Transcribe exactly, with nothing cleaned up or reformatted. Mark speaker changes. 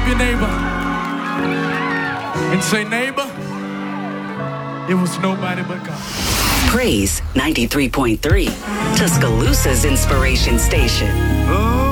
Speaker 1: up your neighbor and say, neighbor, it was nobody but God.
Speaker 2: Praise ninety-three point three, Tuscaloosa's inspiration station.
Speaker 1: Oh.